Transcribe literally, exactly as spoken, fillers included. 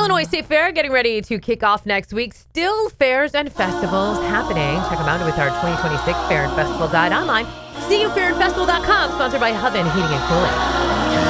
Illinois State Fair getting ready to kick off next week. Still fairs and festivals happening. Check them out with our twenty twenty-six Fair and Festival Guide online. see you fair and festival dot com, sponsored by Hoven Heating and Cooling.